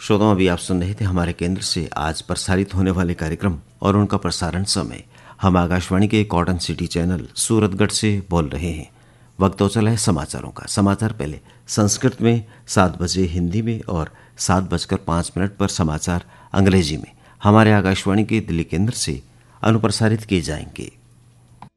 श्रोताओं, अभी आप सुन रहे थे हमारे केंद्र से आज प्रसारित होने वाले कार्यक्रम और उनका प्रसारण समय। हम आकाशवाणी के कॉटन सिटी चैनल सूरतगढ़ से बोल रहे हैं। वक्त हो चला है समाचारों का। समाचार पहले संस्कृत में 7 बजे हिंदी में और 7:05 पर समाचार अंग्रेजी में हमारे आकाशवाणी के दिल्ली केंद्र से अनुप्रसारित किए जाएंगे।